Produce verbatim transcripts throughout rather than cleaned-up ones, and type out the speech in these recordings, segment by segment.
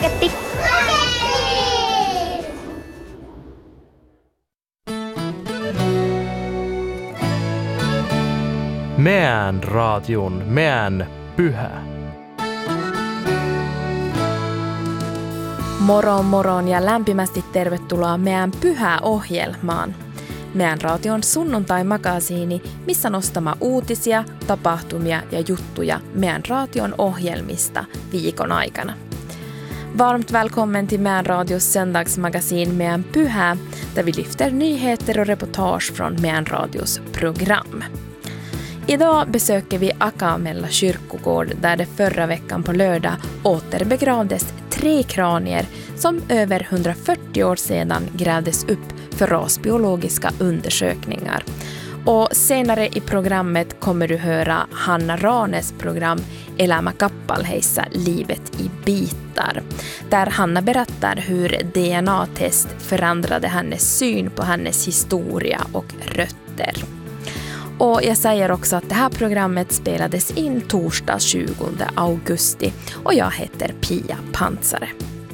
Paketti! Meidän radion, meidän pyhä. Moro moron ja lämpimästi tervetuloa meidän pyhä-ohjelmaan. Meidän radion sunnuntai-magasiini, missä nostama uutisia, tapahtumia ja juttuja meidän radion ohjelmista viikon aikana. Varmt välkommen till meidän radios söndagsmagasin Meidän pyhä, där vi lyfter nyheter och reportage från meidän radios program. Idag besöker vi Akamella kyrkogård där det förra veckan på lördag återbegravdes tre kranier som över hundrafyrtio år sedan grävdes upp för rasbiologiska undersökningar. Och senare i programmet kommer du höra Hanna Ranes program Elämä kappaleissa, livet i bitar. Där Hanna berättar hur D N A-test förändrade hennes syn på hennes historia och rötter. Och jag säger också att det här programmet spelades in torsdag tjugonde augusti och jag heter Pia Pantsare.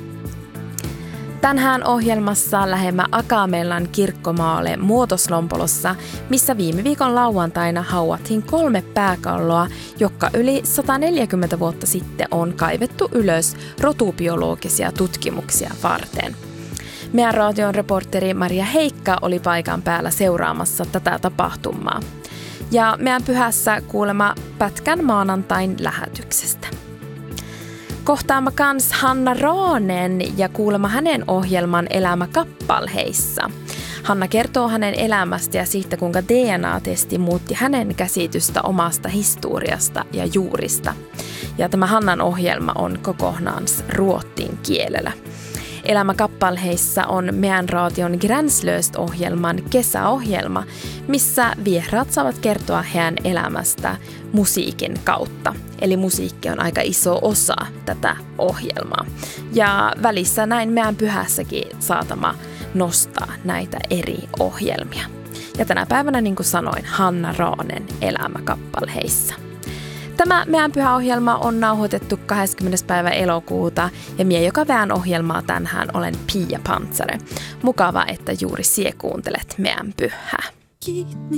Tänään ohjelmassa lähemmä Akamellan kirkkomaalle Muotoslompolossa, missä viime viikon lauantaina hauattiin kolme pääkalloa, jotka yli sata neljäkymmentä vuotta sitten on kaivettu ylös rotubiologisia tutkimuksia varten. Meidän radion reporteri Maria Heikka oli paikan päällä seuraamassa tätä tapahtumaa. Ja meidän pyhässä kuulema pätkän maanantain lähetyksestä. Kohtaamme kans Hanna Raanen ja kuulema hänen ohjelman Elämä kappaleissa. Hanna kertoo hänen elämästä ja siitä, kuinka D N A-testi muutti hänen käsitystä omasta historiasta ja juurista. Ja tämä Hannan ohjelma on kokonaan ruotsin kielellä. Elämä kappaleissa on meidän radion Gränslöst-ohjelman kesäohjelma, missä vieraat saavat kertoa heidän elämästä musiikin kautta. Eli musiikki on aika iso osa tätä ohjelmaa. Ja välissä näin meidän pyhässäkin saatama nostaa näitä eri ohjelmia. Ja tänä päivänä, niin kuin sanoin, Hanna Raanen Elämä kappaleissa. Tämä meidän pyhäohjelma on nauhoitettu kahdeskymmenes päivä elokuuta ja mie, joka vähän ohjelmaa tänään, olen Pia Pantsare. Mukava, että juuri sie kuuntelet meidän pyhää. Kiitos